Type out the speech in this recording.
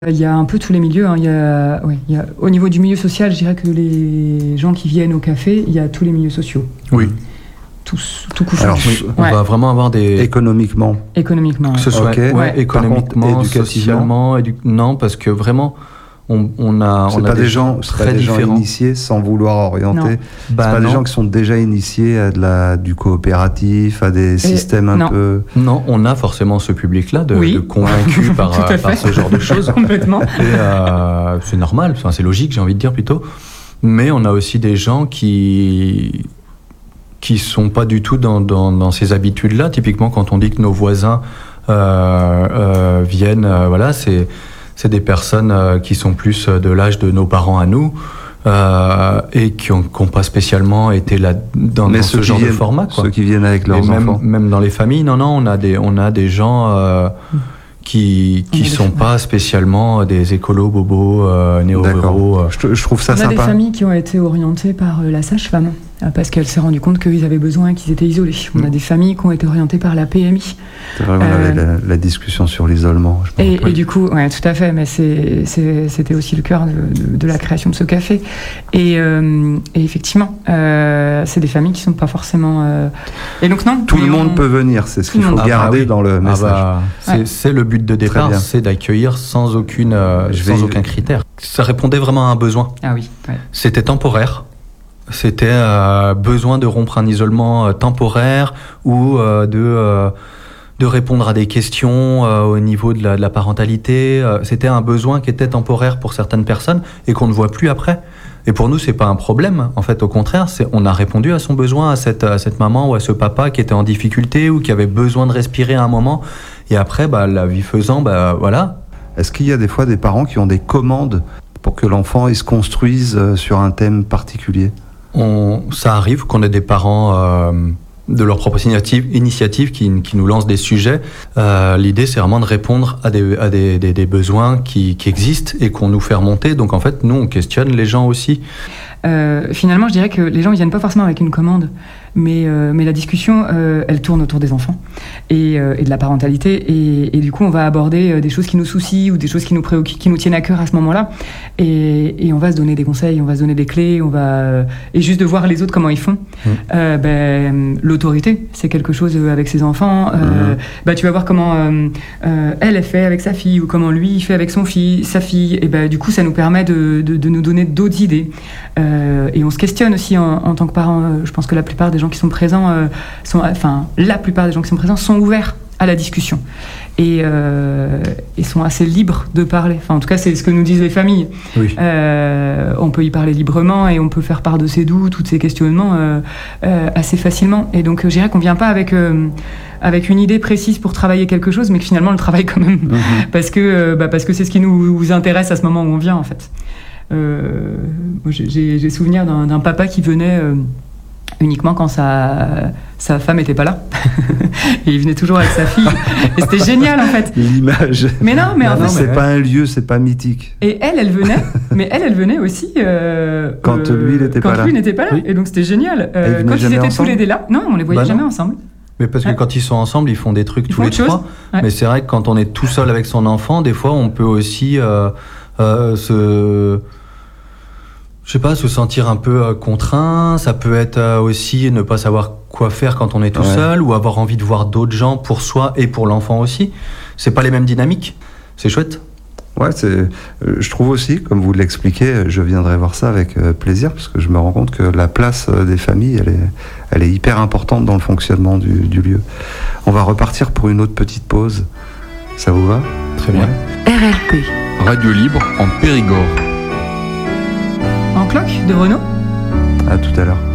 Il y a un peu tous les milieux, hein. Au niveau du milieu social, je dirais que les gens qui viennent au café, il y a tous les milieux sociaux. Oui. Tous, tout couchant. Alors, on va vraiment avoir des... Économiquement. Économiquement, Que ce soit économiquement, Par contre, socialement... Non, parce que vraiment, on a des gens très différents. Initiés sans vouloir orienter. C'est pas des gens qui sont déjà initiés à du coopératif, à des systèmes un peu... Non, on a forcément ce public-là de convaincus par ce genre de choses. Complètement. Et c'est normal, c'est logique, j'ai envie de dire plutôt. Mais on a aussi des gens qui sont pas du tout dans ces habitudes-là. Typiquement, quand on dit que nos voisins viennent, c'est des personnes qui sont plus de l'âge de nos parents à nous et qui n'ont pas spécialement été là dans ce genre de format. Quoi. Ceux qui viennent avec leurs enfants. Même dans les familles, on a des gens qui sont pas spécialement des écolos bobos néo-ruraux. Je trouve ça sympa. On a des familles qui ont été orientées par la sage-femme parce qu'elle s'est rendue compte qu'ils avaient besoin et qu'ils étaient isolés. On a des familles qui ont été orientées par la PMI. C'est vrai, on avait la discussion sur l'isolement. Et du coup, ouais, tout à fait, mais c'était aussi le cœur de la création de ce café. Et effectivement, c'est des familles qui sont pas forcément... Et donc non. Tout le monde peut venir, c'est ce qu'il faut garder dans le message. C'est le but de départ, c'est d'accueillir sans aucun critère. Ça répondait vraiment à un besoin. Ah oui. Ouais. C'était temporaire. C'était besoin de rompre un isolement temporaire ou de répondre à des questions au niveau de la parentalité. C'était un besoin qui était temporaire pour certaines personnes et qu'on ne voit plus après. Et pour nous, c'est pas un problème. En fait, au contraire, on a répondu à son besoin, à cette maman ou à ce papa qui était en difficulté ou qui avait besoin de respirer à un moment. Et après, la vie faisant, voilà. Est-ce qu'il y a des fois des parents qui ont des commandes pour que l'enfant se construise sur un thème particulier ? Ça arrive qu'on ait des parents de leur propre initiative qui nous lancent des sujets. L'idée, c'est vraiment de répondre à des besoins qui existent et qu'on nous fait remonter. Donc en fait, nous, on questionne les gens aussi. Finalement, je dirais que les gens ne viennent pas forcément avec une commande, mais la discussion, elle tourne autour des enfants et de la parentalité. Et du coup, on va aborder des choses qui nous soucient ou des choses qui nous préoccupent, qui nous tiennent à cœur à ce moment-là. Et on va se donner des conseils, on va se donner des clés, et juste de voir les autres comment ils font. L'autorité, c'est quelque chose avec ses enfants. Tu vas voir comment elle fait avec sa fille ou comment lui il fait avec sa fille. Et du coup, ça nous permet de nous donner d'autres idées. Et on se questionne aussi en tant que parents. Je pense que la plupart des gens qui sont présents sont ouverts à la discussion et sont assez libres de parler. Enfin, en tout cas, c'est ce que nous disent les familles. Oui. On peut y parler librement et on peut faire part de ses doutes ou de ses questionnements assez facilement. Et donc, je dirais qu'on vient pas avec une idée précise pour travailler quelque chose, mais que finalement, on le travaille quand même parce que c'est ce qui nous intéresse à ce moment où on vient, en fait. Moi, j'ai souvenir d'un papa qui venait uniquement quand sa femme était pas là et il venait toujours avec sa fille et c'était génial en fait l'image. Mais en fait c'est pas un lieu, c'est pas mythique. Et elle venait aussi quand lui n'était pas là. Oui. Et donc c'était génial quand ils étaient tous les deux là. Non, on les voyait jamais ensemble. Mais parce que quand ils sont ensemble, ils font des trucs tous les trois. Ouais. Mais c'est vrai que quand on est tout seul avec son enfant, des fois on peut aussi se sentir un peu contraint. Ça peut être aussi ne pas savoir quoi faire quand on est tout seul ou avoir envie de voir d'autres gens pour soi et pour l'enfant aussi. C'est pas les mêmes dynamiques. C'est chouette. Ouais, je trouve aussi, comme vous l'expliquez, je viendrai voir ça avec plaisir parce que je me rends compte que la place des familles, elle est hyper importante dans le fonctionnement du lieu. On va repartir pour une autre petite pause. Ça vous va ? Très bien. RLP. Radio libre en Périgord. En cloque de Renaud. À tout à l'heure.